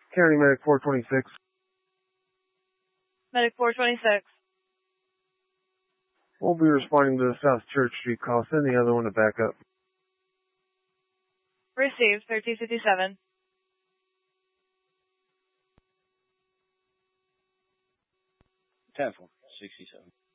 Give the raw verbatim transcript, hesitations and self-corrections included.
County Medic four twenty-six. Medic four twenty-six. We'll be responding to the South Church Street call. Send the other one to back up. Received, thirteen fifty-seven. ten four, sixty-seven.